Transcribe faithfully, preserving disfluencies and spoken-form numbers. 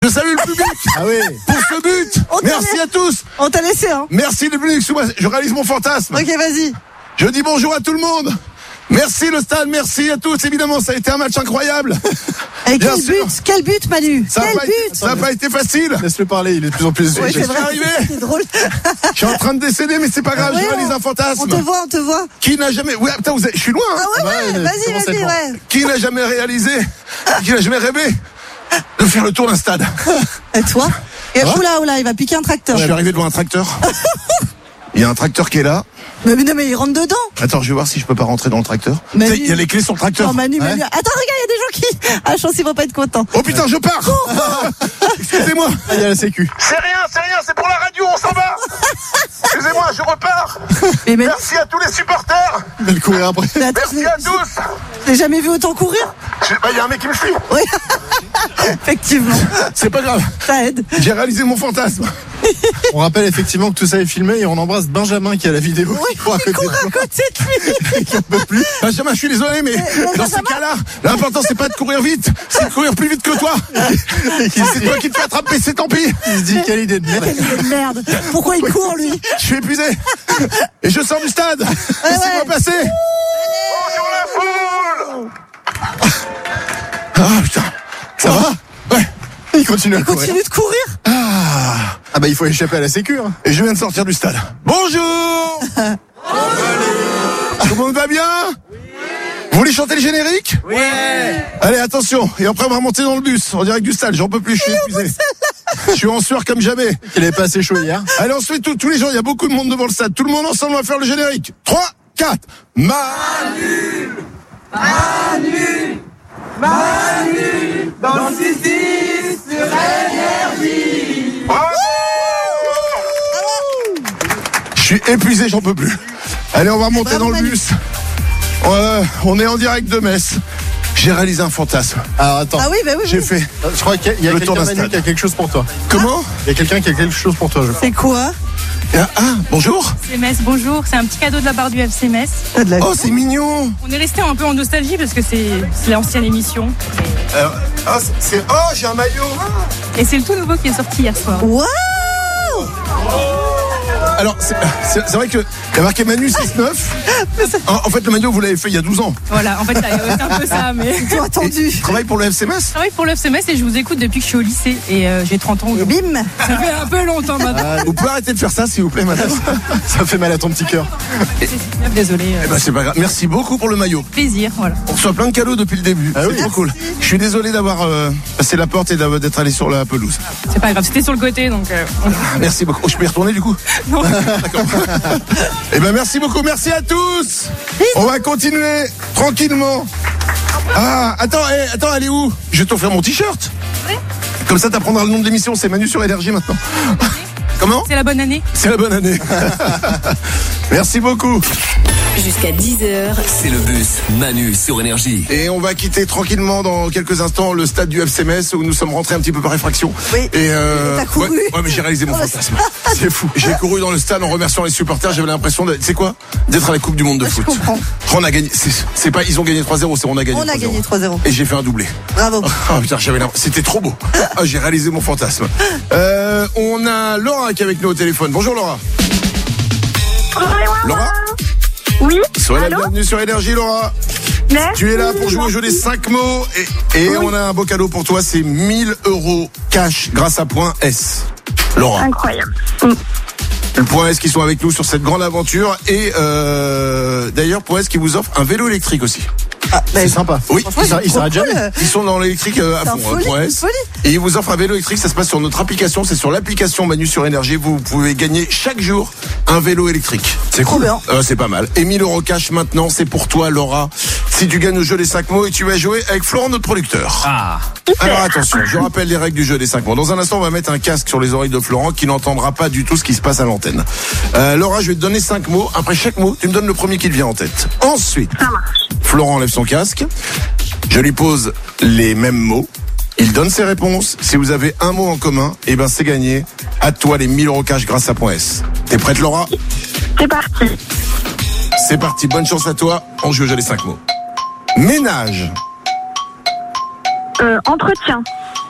salue le public. Ah oui. Pour ce but. On t'a Merci la- à tous. On t'a laissé, hein. Merci le public. Sous moi, je réalise mon fantasme. Ok, vas-y. Je dis bonjour à tout le monde. Merci le stade, merci à tous. Évidemment, ça a été un match incroyable. Et Bien quel sûr. but, quel but, Manu. Ça n'a Quel pas, été- but. ça a pas été facile. Laisse-le parler, il est de plus en plus. Ouais, je c'est suis vrai, arrivé. c'est drôle. Je suis en train de décéder, mais c'est pas grave, Ouais, je réalise on- un fantasme. On te voit, on te voit. Qui n'a jamais. Ouais, putain, vous êtes- je suis loin. Ah hein. ouais, ouais, Ouais, vas-y, commence à vas-y, être ouais. Qui n'a jamais réalisé, qui n'a jamais rêvé de faire le tour d'un stade. Et toi? Et oula, oula, il va piquer un tracteur. Je suis arrivé devant un tracteur. Il y a un tracteur qui est là. Mais, mais non, mais il rentre dedans. Attends, je vais voir si je peux pas rentrer dans le tracteur. Manu. Tu sais, il y a les clés sur le tracteur. Non, Manu, Ouais. Manu. Attends, regarde, il y a des gens qui. Ah, je pense qu'ils vont pas être contents. Oh putain, je pars. Excusez-moi. Ah, il y a la sécu. C'est rien, c'est rien, c'est pour la radio, on s'en va. Excusez-moi, je repars. Mais, mais, Merci à tous les supporters. Il va le courir après. mais attends, Merci à je tous. l'ai jamais vu autant courir. Je- Bah, il y a un mec qui me suit. Oui. Effectivement. C'est pas grave. Ça aide. J'ai réalisé mon fantasme. On rappelle effectivement que tout ça est filmé et on embrasse Benjamin qui a la vidéo. Oui, qui court à il côté court de à toi. côté de lui. Qui en peut plus. Benjamin, je suis désolé, mais mais dans ces Benjamin- cas-là, l'important c'est pas de courir vite, c'est de courir plus vite que toi. Et qui C'est toi qui te fais attraper, c'est tant pis. il se dit quelle idée de merde. Quelle idée de merde. Pourquoi il court, lui? Je suis épuisé. Et je sors du stade. Laissez-moi ouais. passer. Bonjour la foule. Ah putain. Ça va? Ouais. Il continue à courir. Continue de courir. Ah. Ah bah il faut échapper à la sécu. Hein. Et je viens de sortir du stade. Bonjour. Tout le monde va bien? Vous voulez chanter le générique? Oui. Allez, attention. Et après, on va remonter dans le bus, en direct du stade. J'en peux plus, je suis épuisé. Je suis en sueur comme jamais. Il avait pas assez chaud hier. Allez, ensuite, tous- tous les gens, il y a beaucoup de monde devant le stade. Tout le monde ensemble, on va faire le générique. trois, quatre. Manu. Bravo. Je suis épuisé, j'en peux plus. Allez, on va remonter Bravo, dans le Manu. bus. Euh, on est en direct de Metz. J'ai réalisé un fantasme. Alors attends. Ah oui, bah oui. J'ai oui. fait. Je crois qu'il y a Le tour quelqu'un d'un Manu stade. qui a quelque chose pour toi. Comment? Il y a quelqu'un qui a quelque chose pour toi, je crois. C'est quoi? Ah, ah, bonjour. F C Metz, bonjour, c'est un petit cadeau de la part du F C Metz. T'as de la Oh, c'est mignon. On est resté un peu en nostalgie parce que c'est c'est l'ancienne émission. Alors, ah, c'est- c'est. Oh, j'ai un maillot. Et c'est le tout nouveau qui est sorti hier soir. Waouh! Alors, c'est c'est- c'est vrai que il y a marqué Manu six neuf. En, en fait, le maillot, vous l'avez fait il y a douze ans. Voilà, en fait, ça- c'est un peu ça, mais. Ils t'ont attendu. Tu travailles pour le F C Metz? Je travaille pour le F C Metz et je vous écoute depuis que je suis au lycée et euh, j'ai trente ans Et aujourd'hui. bim! Ça fait un peu longtemps maintenant. Vous pouvez arrêter de faire ça, s'il vous plaît, madame? Ça fait mal à ton petit cœur. Désolé. Eh ben, c'est pas grave. Merci beaucoup pour le maillot. Plaisir, voilà. On reçoit plein de cadeaux depuis le début. Ah c'est oui. trop cool. Je suis désolé d'avoir euh, passé la porte et d'avoir- d'être allé sur la pelouse. C'est pas grave, c'était sur le côté donc. euh, on- Ah, merci beaucoup. Oh, je peux y retourner du coup? Non. D'accord. Eh ben merci beaucoup, merci à tous. On va continuer tranquillement. Ah, attends, eh, attends, elle est où? Je vais t'offrir mon t-shirt. Oui. Comme ça, t'apprendras le nom de l'émission. C'est Manu sur Énergie maintenant. Comment? C'est la bonne année. C'est la bonne année. Merci beaucoup. Jusqu'à dix heures, C'est le bus Manu sur Énergie. Et on va quitter tranquillement dans quelques instants le stade du F C Metz où nous sommes rentrés un petit peu par effraction. Oui. Et euh, T'as couru. Ouais, ouais, mais j'ai réalisé mon Oh, fantasme. C'est fou. J'ai couru dans le stade en remerciant les supporters. J'avais l'impression de, c'est quoi? D'être à la Coupe du Monde de Je foot. comprends. On a gagné. C'est, c'est pas, ils ont gagné trois zéro, c'est on a gagné. On a gagné trois zéro. Et j'ai fait un doublé. Bravo. Ah putain, j'avais l'impression. C'était trop beau. Ah, j'ai réalisé mon fantasme. Euh, on a Laura qui est avec nous au téléphone. Bonjour Laura. Laura. Oui, Soyez la allô. bienvenue sur Énergie, Laura. Merci. Tu es là pour jouer au jeu des cinq mots et, et on a un beau cadeau pour toi, c'est mille euros cash grâce à Point S. Laura, Incroyable. le Point S qui sont avec nous sur cette grande aventure et euh, d'ailleurs Point S qui vous offre un vélo électrique aussi. Ah, bah, C'est sympa. Oui, franchement, il s'arrête- il c'est trop s'arrête jamais. cool. ils sont dans l'électrique euh, à C'est un fond, folie, euh, Point une S. folie. Et ils vous offrent un vélo électrique, ça se passe sur notre application, c'est sur l'application Manu sur Énergie, vous pouvez gagner chaque jour un vélo électrique. C'est Trop cool. bien. Euh, c'est pas mal. Et mille euros cash maintenant, c'est pour toi Laura. Si tu gagnes au jeu des cinq mots et tu vas jouer avec Florent, notre producteur. Ah. Alors attention, je rappelle les règles du jeu des cinq mots. Dans un instant, on va mettre un casque sur les oreilles de Florent qui n'entendra pas du tout ce qui se passe à l'antenne. Euh, Laura, je vais te donner cinq mots. Après chaque mot, tu me donnes le premier qui te vient en tête. Ensuite, Florent enlève son casque. Je lui pose les mêmes mots. Il donne ses réponses. Si vous avez un mot en commun, eh ben c'est gagné. À toi les mille euros cash grâce à Point S. T'es prête Laura? C'est parti. C'est parti, bonne chance à toi. On joue au jeu des cinq mots. Ménage, Euh, entretien.